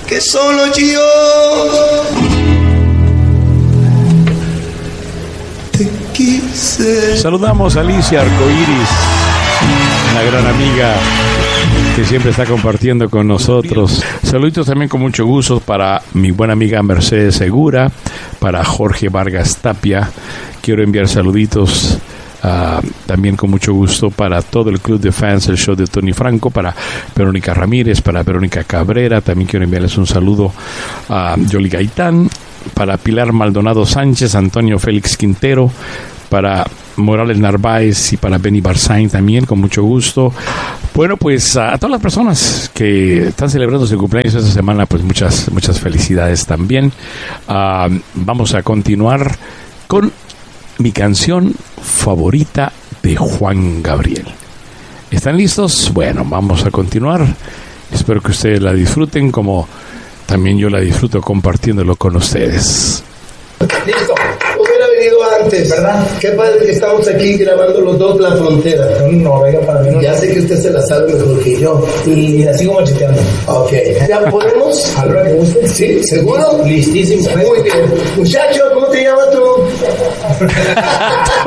que solo yo te quise. Saludamos a Alicia Arcoiris, una gran amiga que siempre está compartiendo con nosotros. Saluditos también con mucho gusto para mi buena amiga Mercedes Segura, para Jorge Vargas Tapia. Quiero enviar saluditos también con mucho gusto para todo el club de fans del show de Tony Franco, para Verónica Ramírez, para Verónica Cabrera. También quiero enviarles un saludo a Yoli Gaitán, para Pilar Maldonado Sánchez, Antonio Félix Quintero, para Morales Narváez y para Benny Barzain también, con mucho gusto. Bueno, pues a todas las personas que están celebrando su cumpleaños esta semana, pues muchas felicidades también. Vamos a continuar con mi canción favorita de Juan Gabriel. ¿Están listos? Bueno, vamos a continuar. Espero que ustedes la disfruten como también yo la disfruto compartiéndolo con ustedes. Listo. Hubiera venido antes, ¿verdad? Qué padre que estamos aquí grabando los dos La Frontera. No, venga, para mí no. Ya sé que usted se la sabe mejor que yo. Y la sigo macheteando. Ok. ¿Ya podemos? ¿A la hora que guste? ¿Sí? ¿Seguro? Listísimo. Muy bien. Muchacho, ¿cómo te llamas tú?